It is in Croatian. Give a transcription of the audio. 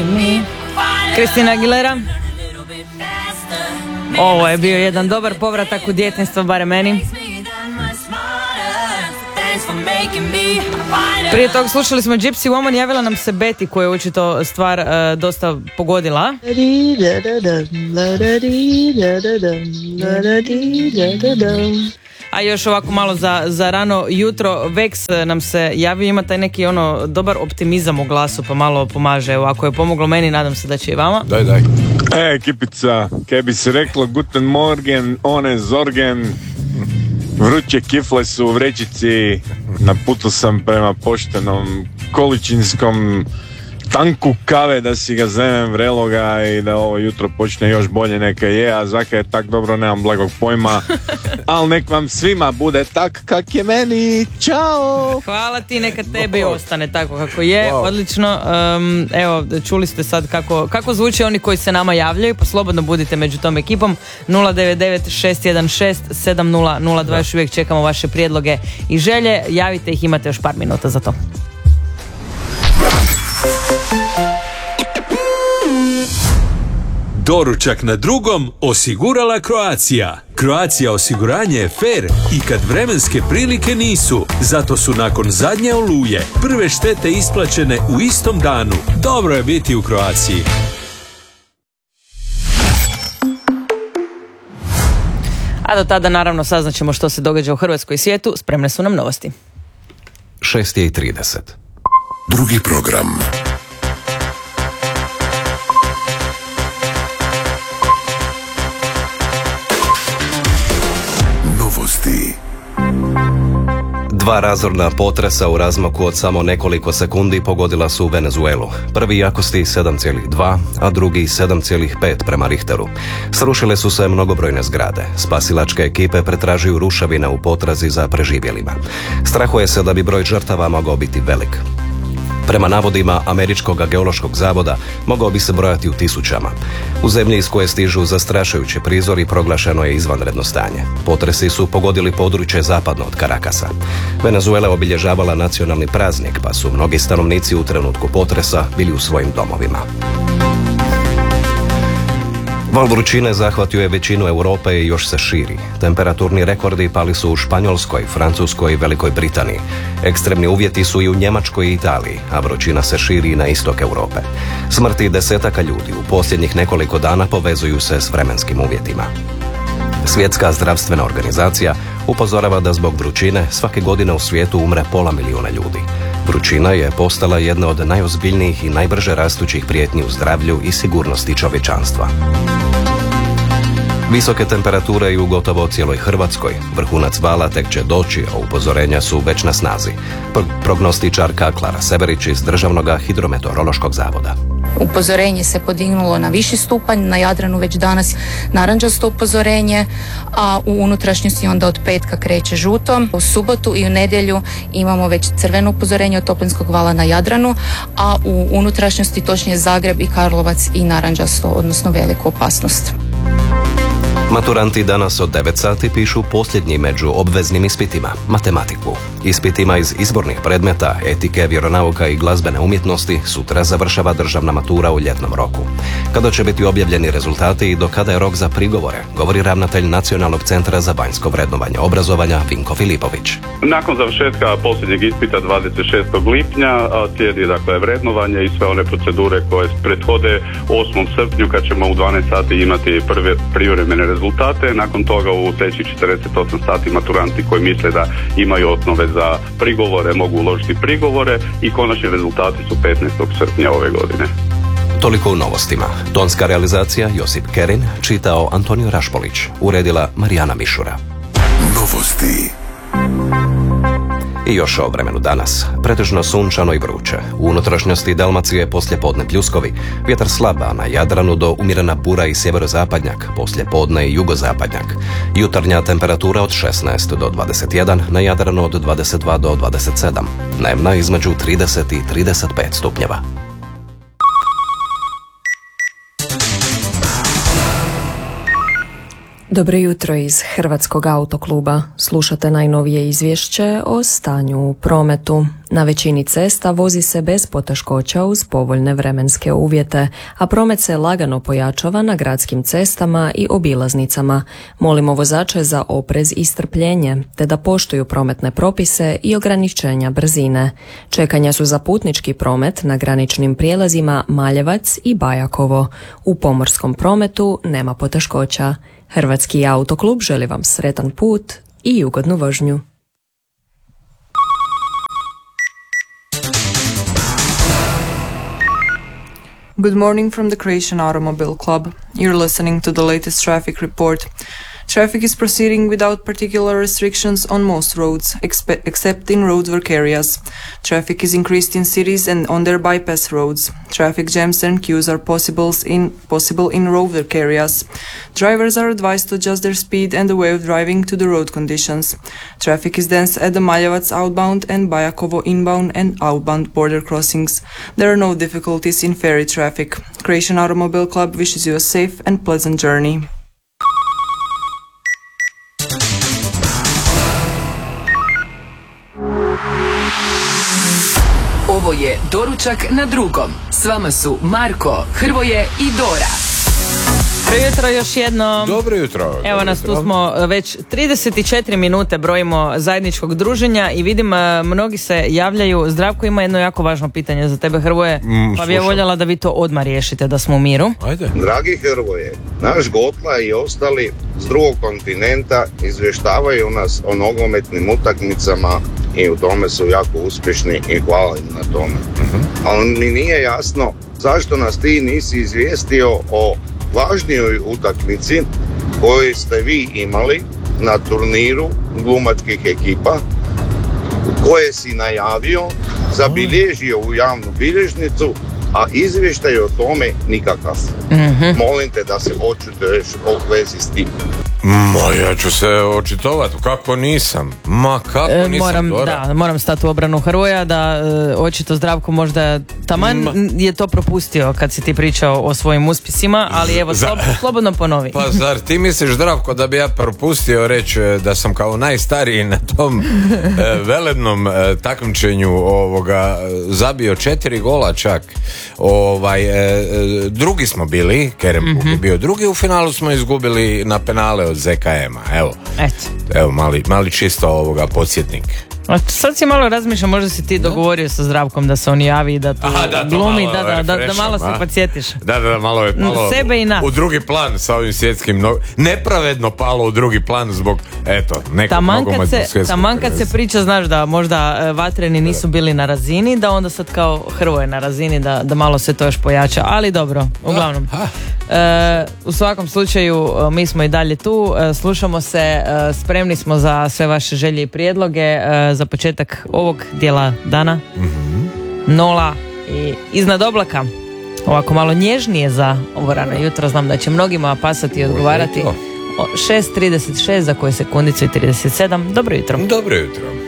Christina Aguilera. Ovo je bio jedan dobar povratak u djetinjstvo, barem meni. Prije tog slušali smo Gypsy Woman, javila nam se Betty koja je očito stvar dosta pogodila. A još ovako malo za rano jutro, Vex nam se javio, ima taj neki dobar optimizam u glasu, pa malo pomaže. Evo, ako je pomoglo meni, nadam se da će i vama. Daj. Ekipica, kaj bi se reklo Guten Morgen, one Zorgen, vruće kifle su u vrećici, na putu sam prema poštenom količinskom tanku kave da si ga zemem vreloga i da ovo jutro počne još bolje neka je, a zaka je tak dobro, nemam blagog pojma, ali nek vam svima bude tak kak je meni. Ćao! Hvala ti, neka tebi ostane tako kako je. Wow. Odlično. Evo, čuli ste sad kako zvuče oni koji se nama javljaju, pa slobodno budite među tom ekipom. 099-616-7002. Još uvijek čekamo vaše prijedloge i želje. Javite ih, imate još par minuta za to. Doručak na drugom osigurala Croatia. Croatia osiguranje je fair i kad vremenske prilike nisu. Zato su nakon zadnje oluje prve štete isplaćene u istom danu. Dobro je biti u Croaciji. A do tada naravno saznaćemo što se događa u Hrvatskoj i svijetu. Spremne su nam novosti. 6:30. Drugi program. Novosti. 2 razorna potresa u razmaku od samo nekoliko sekundi pogodila su Venezuelu. Prvi jakosti 7,2, a drugi 7,5 prema Richteru. Srušile su se mnogobrojne zgrade. Spasilačke ekipe pretražuju ruševine u potrazi za preživjelima. Strahuje se da bi broj žrtava mogao biti velik. Prema navodima Američkog geološkog zavoda mogao bi se brojati u tisućama. U zemlji iz koje stižu zastrašujući prizori proglašeno je izvanredno stanje. Potresi su pogodili područje zapadno od Carakasa. Venezuela je obilježavala nacionalni praznik, pa su mnogi stanovnici u trenutku potresa bili u svojim domovima. Val vrućine zahvatio je većinu Europe i još se širi. Temperaturni rekordi pali su u Španjolskoj, Francuskoj i Velikoj Britaniji. Ekstremni uvjeti su i u Njemačkoj i Italiji, a vrućina se širi na istok Europe. Smrti desetaka ljudi u posljednjih nekoliko dana povezuju se s vremenskim uvjetima. Svjetska zdravstvena organizacija upozorava da zbog vrućine svake godine u svijetu umre 500 milijuna ljudi. Vrućina je postala jedna od najozbiljnijih i najbrže rastućih prijetnji u zdravlju i sigurnosti čovječanstva. Visoke temperature i u gotovo cijeloj Hrvatskoj. Vrhunac vala tek će doći, a upozorenja su već na snazi. Prognostičarka Klara Severić iz Državnog hidrometeorološkog zavoda. Upozorenje se podignulo na viši stupanj, na Jadranu već danas narančasto upozorenje, a u unutrašnjosti onda od petka kreće žuto. U subotu i u nedjelju imamo već crveno upozorenje od toplinskog vala na Jadranu, a u unutrašnjosti točnije Zagreb i Karlovac i narančasto, odnosno veliku opasnost. Maturanti danas od 9 sati pišu posljednji među obveznim ispitima, matematiku. Ispitima iz izbornih predmeta, etike, vjeronauka i glazbene umjetnosti sutra završava državna matura u ljetnom roku. Kada će biti objavljeni rezultati i do kada je rok za prigovore, govori ravnatelj Nacionalnog centra za vanjsko vrednovanje obrazovanja Vinko Filipović. Nakon završetka posljednjeg ispita 26. lipnja slijedi vrednovanje i sve one procedure koje prethode 8. srpnju kad ćemo u 12 sati imati prve privremene rezultate. Nakon toga u sljedećih 48 sati maturanti koji misle da imaju osnove za prigovore mogu uložiti prigovore i konačni rezultati su 15. srpnja ove godine. Toliko u novostima. Tonska realizacija Josip Kerin, čitao Antonio Rašpolić, uredila Marijana Mišura. Novosti. I još o vremenu danas. Pretežno sunčano i vruće. U unutrašnjosti Dalmacije poslijepodne pljuskovi. Vjetar slaba, na Jadranu do umjerena bura i sjeverozapadnjak, poslijepodne i jugozapadnjak. Jutarnja temperatura od 16 do 21, na Jadranu od 22 do 27. Dnevna između 30 i 35 stupnjeva. Dobro jutro iz Hrvatskog autokluba. Slušate najnovije izvješće o stanju u prometu. Na većini cesta vozi se bez poteškoća uz povoljne vremenske uvjete, a promet se lagano pojačava na gradskim cestama i obilaznicama. Molimo vozače za oprez i strpljenje, te da poštuju prometne propise i ograničenja brzine. Čekanja su za putnički promet na graničnim prijelazima Maljevac i Bajakovo. U pomorskom prometu nema poteškoća. Hrvatski autoklub želi vam sretan put i ugodnu vožnju. Good morning from the Croatian Automobile Club. You're listening to the latest traffic report. Traffic is proceeding without particular restrictions on most roads, except in roadwork areas. Traffic is increased in cities and on their bypass roads. Traffic jams and queues are possible in roadwork areas. Drivers are advised to adjust their speed and the way of driving to the road conditions. Traffic is dense at the Maljevac outbound and Bajakovo inbound and outbound border crossings. There are no difficulties in ferry traffic. Croatian Automobile Club wishes you a safe and pleasant journey. Ovo je Doručak na drugom. S vama su Marko, Hrvoje i Dora. Dobro jutro još jedno. Dobro jutro. Evo nas, tu smo već 34 minute brojimo zajedničkog druženja i vidim mnogi se javljaju. Zdravko ima jedno jako važno pitanje za tebe, Hrvoje, pa bi ja voljela da vi to odmah riješite, da smo u miru. Ajde. Dragi Hrvoje, naš Gotla i ostali s drugog kontinenta izvještavaju nas o nogometnim utakmicama i u tome su jako uspješni i hvala im na tome. Ali mi nije jasno zašto nas ti nisi izvijestio o važnijoj utakmici koju ste vi imali na turniru glumačkih ekipa, koje si najavio, zabilježio u javnu bilježnicu, a izvještaj o tome nikakav. Molim te da se očituješ o vezi s tim. Ja ću se očitovati, kako nisam? Moram stati u obranu Hrvoja, da očito Zdravko možda taman je to propustio kad si ti pričao o svojim uspjesima, ali evo, slobodno ponovi. Pa zar ti misliš, Zdravko, da bi ja propustio reći da sam kao najstariji na tom velebnom takmičenju zabio 4 gola čak. Drugi smo bili, Kerem je bio drugi, u finalu smo izgubili na penale od ZKM-a, evo mali čisto podsjetnik. Sad si malo razmišljam, možda si ti dogovorio sa Zdravkom da se on javi, da tu glumi, da malo se podsjetiš. Da, malo je palo sebe i nas. U drugi plan sa ovim svjetskim, nepravedno palo u drugi plan zbog, nekog nogometnog svjetskog. Taman kad se priča, znaš, da možda vatreni nisu bili na razini, da onda sad kao Hrvoje na razini, da malo se to još pojača, ali dobro, uglavnom. U svakom slučaju, mi smo i dalje tu, slušamo se, spremni smo za sve vaše želje i prijedloge. Za početak ovog dijela dana 0 i iznad oblaka, ovako malo nježnije za ovo rano jutro, znam da će mnogima pasati i odgovarati. 6:36 za koju sekundicu i 37. Dobro jutro. Dobro jutro.